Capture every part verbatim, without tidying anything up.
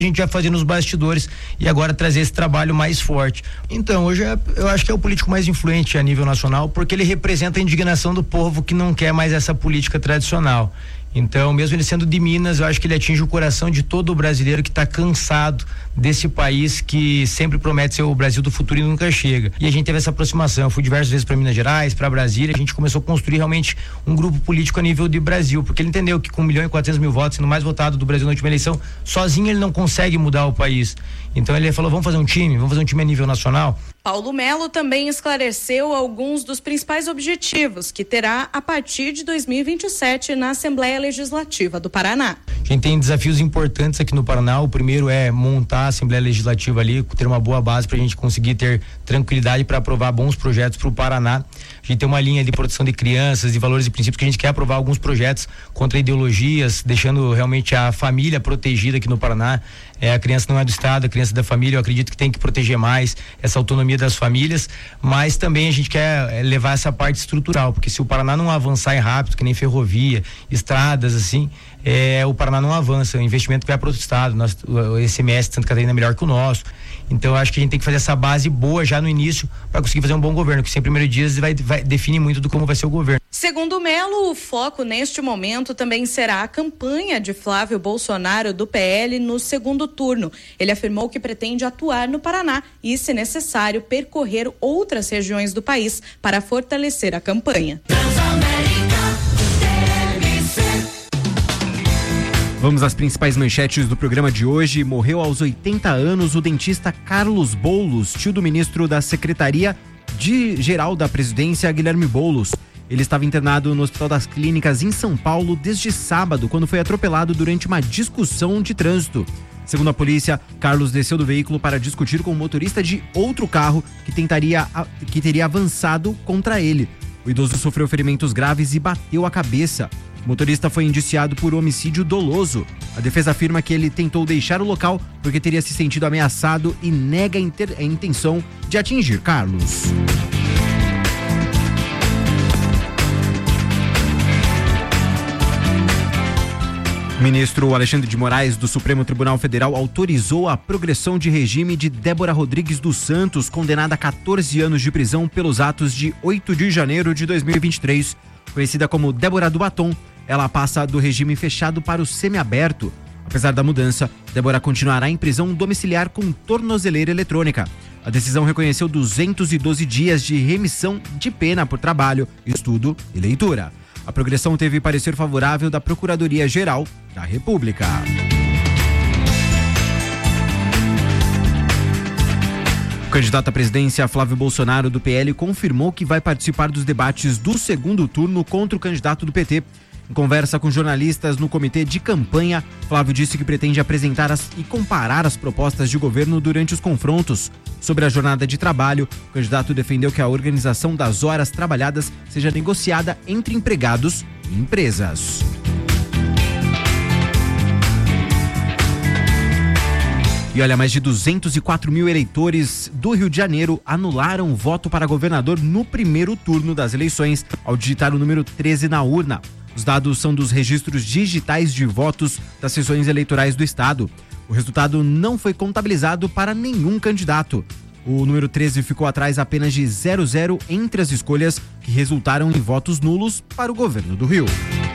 a gente já fazia nos bastidores e agora trazer esse trabalho mais forte. Então, hoje é, eu acho que é o político mais influente a nível nacional, porque ele representa a indignação do povo que não quer mais essa política tradicional. Então, mesmo ele sendo de Minas, eu acho que ele atinge o coração de todo o brasileiro que está cansado desse país que sempre promete ser o Brasil do futuro e nunca chega. E a gente teve essa aproximação. Eu fui diversas vezes para Minas Gerais, para Brasília. A gente começou a construir realmente um grupo político a nível de Brasil, porque ele entendeu que com um milhão e quatrocentos mil votos, sendo mais votado do Brasil na última eleição, sozinho ele não consegue mudar o país. Então ele falou: vamos fazer um time, vamos fazer um time a nível nacional. Paulo Melo também esclareceu alguns dos principais objetivos que terá a partir de dois mil e vinte e sete na Assembleia Legislativa do Paraná. A gente tem desafios importantes aqui no Paraná. O primeiro é montar a Assembleia Legislativa ali, ter uma boa base para a gente conseguir ter tranquilidade para aprovar bons projetos para o Paraná. A gente tem uma linha de proteção de crianças, de valores e princípios, que a gente quer aprovar alguns projetos contra ideologias, deixando realmente a família protegida aqui no Paraná. É, a criança não é do Estado, a criança é da família. Eu acredito que tem que proteger mais essa autonomia das famílias, mas também a gente quer levar essa parte estrutural, porque se o Paraná não avançar rápido, que nem ferrovia, estradas, assim, é, o Paraná não avança, o investimento vai para outro estado. Nós, o I C M S de Santa Catarina é melhor que o nosso. Então eu acho que a gente tem que fazer essa base boa já no início para conseguir fazer um bom governo, que sem primeiro dias vai, vai definir muito do como vai ser o governo. Segundo o Melo, o foco neste momento também será a campanha de Flávio Bolsonaro do P L no segundo turno. Ele afirmou que pretende atuar no Paraná e, se necessário, percorrer outras regiões do país para fortalecer a campanha. Vamos às principais manchetes do programa de hoje. Morreu aos oitenta anos o dentista Carlos Boulos, tio do ministro da Secretaria de Geral da Presidência, Guilherme Boulos. Ele estava internado no Hospital das Clínicas em São Paulo desde sábado, quando foi atropelado durante uma discussão de trânsito. Segundo a polícia, Carlos desceu do veículo para discutir com o motorista de outro carro que tentaria, que teria avançado contra ele. O idoso sofreu ferimentos graves e bateu a cabeça. O motorista foi indiciado por homicídio doloso. A defesa afirma que ele tentou deixar o local porque teria se sentido ameaçado e nega a, inter... a intenção de atingir Carlos. O ministro Alexandre de Moraes, do Supremo Tribunal Federal, autorizou a progressão de regime de Débora Rodrigues dos Santos, condenada a catorze anos de prisão pelos atos de oito de janeiro de dois mil e vinte e três. Conhecida como Débora do Batom, ela passa do regime fechado para o semiaberto. Apesar da mudança, Débora continuará em prisão domiciliar com tornozeleira eletrônica. A decisão reconheceu duzentos e doze dias de remissão de pena por trabalho, estudo e leitura. A progressão teve parecer favorável da Procuradoria-Geral da República. O candidato à presidência Flávio Bolsonaro, do P L, confirmou que vai participar dos debates do segundo turno contra o candidato do P T. Em conversa com jornalistas no comitê de campanha, Flávio disse que pretende apresentar as, e comparar as propostas de governo durante os confrontos. Sobre a jornada de trabalho, o candidato defendeu que a organização das horas trabalhadas seja negociada entre empregados e empresas. E olha, mais de duzentos e quatro mil eleitores do Rio de Janeiro anularam o voto para governador no primeiro turno das eleições, ao digitar o número treze na urna. Os dados são dos registros digitais de votos das sessões eleitorais do estado. O resultado não foi contabilizado para nenhum candidato. O número treze ficou atrás apenas de zero zero entre as escolhas que resultaram em votos nulos para o governo do Rio.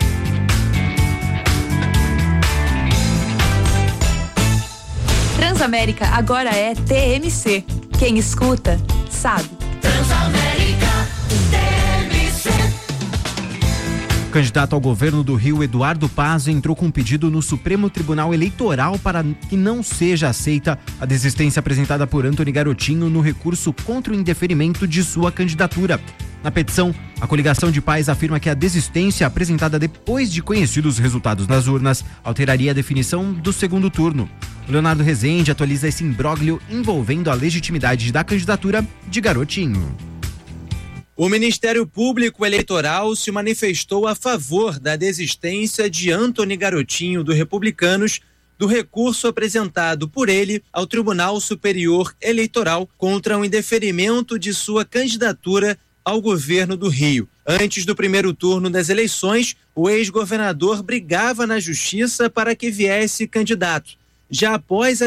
Transamérica agora é T M C. Quem escuta, sabe. Transamérica, T M C. O candidato ao governo do Rio, Eduardo Paz, entrou com um pedido no Supremo Tribunal Eleitoral para que não seja aceita a desistência apresentada por Antony Garotinho no recurso contra o indeferimento de sua candidatura. Na petição, a coligação de pais afirma que a desistência apresentada depois de conhecidos os resultados nas urnas alteraria a definição do segundo turno. O Leonardo Rezende atualiza esse imbróglio envolvendo a legitimidade da candidatura de Garotinho. O Ministério Público Eleitoral se manifestou a favor da desistência de Antony Garotinho, do Republicanos, do recurso apresentado por ele ao Tribunal Superior Eleitoral contra o indeferimento de sua candidatura ao governo do Rio. Antes do primeiro turno das eleições, o ex-governador brigava na justiça para que viesse candidato. já após a